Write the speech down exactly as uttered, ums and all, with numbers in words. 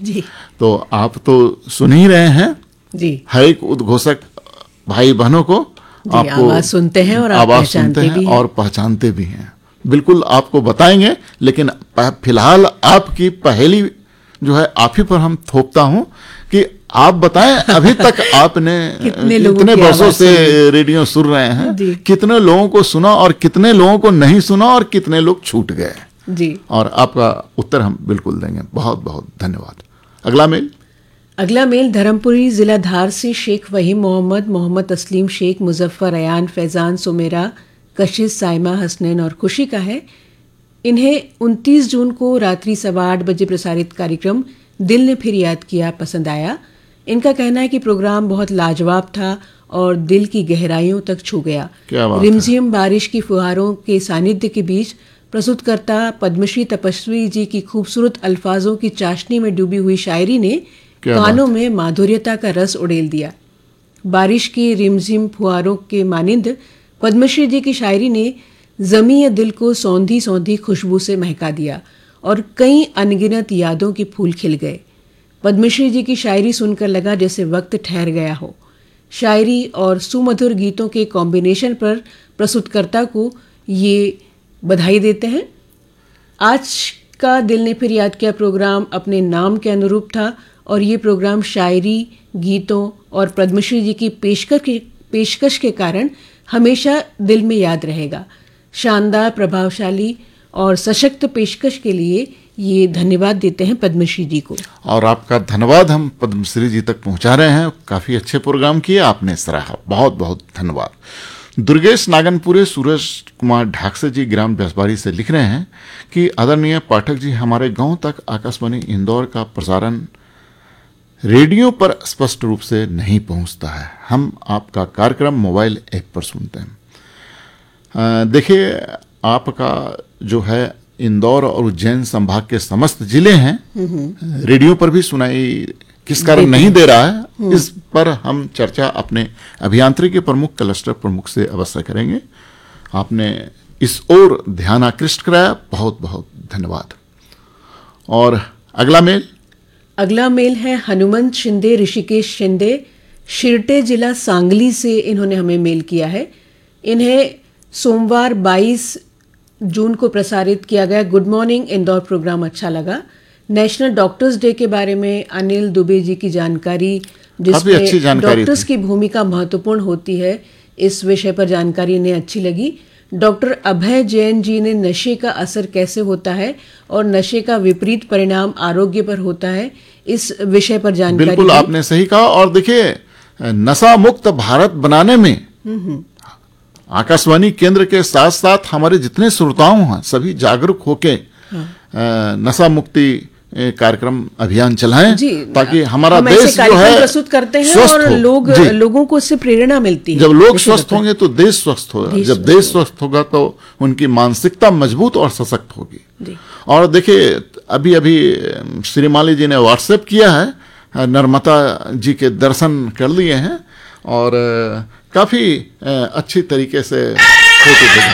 जी। तो आप तो सुन ही रहे हैं जी। हर एक उद्घोषक भाई बहनों को आपको आवाज सुनते हैं और आप आवाज सुनते पहचानते हैं भी हैं। और पहचानते भी हैं। बिल्कुल आपको बताएंगे, लेकिन फिलहाल आपकी पहेली जो है आप ही पर हम थोपता हूं कि आप बताएं अभी तक आपने कितने लोगों कितने की वर्षों आवाज से सुनी? रेडियो सुन रहे हैं, जी। कितने लोगों को सुना और कितने लोगों को नहीं सुना और कितने लोग छूट गए। जी। और आपका उत्तर हम बिल्कुल देंगे। बहुत बहुत धन्यवाद। अगला मेल अगला मेल धर्मपुरी जिला धार से शेख वहीम मोहम्मद, मोहम्मद तस्लीम शेख, मुजफ्फर, अयान, फैजान, सुमेरा, कशिश, साइमा, हसनैन और खुशी का है। इन्हें उनतीस जून को रात्रि सवा आठ बजे प्रसारित कार्यक्रम दिल ने फिर याद किया पसंद आया। इनका कहना है कि प्रोग्राम बहुत लाजवाब था और दिल की गहराइयों तक छू गया। रिमझिम बारिश की फुहारों के सानिध्य के बीच प्रस्तुतकर्ता पद्मश्री तपस्वी जी की खूबसूरत अल्फाजों की चाशनी में डूबी हुई शायरी ने कानों में माधुर्यता का रस उड़ेल दिया। बारिश की रिमझिम फुहारों के मानिंद पद्मश्री जी की शायरी ने ज़मीं दिल को सौंधी सौंधी खुशबू से महका दिया और कई अनगिनत यादों के फूल खिल गए। पद्मश्री जी की शायरी सुनकर लगा जैसे वक्त ठहर गया हो। शायरी और सुमधुर गीतों के कॉम्बिनेशन पर प्रस्तुतकर्ता को ये बधाई देते हैं। आज का दिल ने फिर याद किया प्रोग्राम अपने नाम के अनुरूप था और ये प्रोग्राम शायरी, गीतों और पद्मश्री जी की पेशकश के पेशकश के कारण हमेशा दिल में याद रहेगा। शानदार, प्रभावशाली और सशक्त पेशकश के लिए ये धन्यवाद देते हैं पद्मश्री जी को। और आपका धन्यवाद हम पद्मश्री जी तक पहुंचा रहे हैं। काफी अच्छे प्रोग्राम किए आपने, सराहा, बहुत बहुत धन्यवाद। दुर्गेश नागनपुरे सूरज कुमार ढाकसे जी ग्राम बसबारी से लिख रहे हैं कि आदरणीय पाठक जी, हमारे गांव तक आकाशवाणी इंदौर का प्रसारण रेडियो पर स्पष्ट रूप से नहीं पहुंचता है। हम आपका कार्यक्रम मोबाइल ऐप पर सुनते हैं। देखिए, आपका जो है इंदौर और उज्जैन संभाग के समस्त जिले हैं, रेडियो पर भी सुनाई किस कारण नहीं दे रहा है, इस पर हम चर्चा अपने अभियांत्रिकी प्रमुख, क्लस्टर प्रमुख से अवश्य करेंगे। आपने इस ओर ध्यान आकृष्ट कराया, बहुत बहुत धन्यवाद। और अगला मेल अगला मेल है हनुमंत शिंदे, ऋषिकेश शिंदे, शिरटे जिला सांगली से इन्होंने हमें मेल किया है। इन्हें सोमवार बाईस जून को प्रसारित किया गया गुड मॉर्निंग इंदौर प्रोग्राम अच्छा लगा। नेशनल डॉक्टर्स डे के बारे में अनिल दुबे जी की जानकारी, जिसमें डॉक्टर्स की भूमिका महत्वपूर्ण होती है, इस विषय पर जानकारी इन्हें अच्छी लगी। डॉक्टर अभय जैन जी ने नशे का असर कैसे होता है और नशे का विपरीत परिणाम आरोग्य पर होता है, इस विषय पर जानकारी। बिल्कुल आपने सही कहा। और देखिए, नशा मुक्त भारत बनाने में आकाशवाणी केंद्र के साथ साथ हमारे जितने श्रोताओं हैं सभी जागरूक होके हाँ। नशा मुक्ति कार्यक्रम अभियान चलाएं, ताकि हमारा हम देश जो है प्रस्तुत करते हैं और लोग लोगों को इससे प्रेरणा मिलती है। जब लोग स्वस्थ होंगे तो देश स्वस्थ होगा, जब देश स्वस्थ होगा तो उनकी मानसिकता मजबूत और सशक्त होगी। और देखिए, अभी अभी श्रीमाली जी ने व्हाट्सएप किया है, नर्मदा जी के दर्शन कर लिए हैं और काफी अच्छी तरीके से फोटो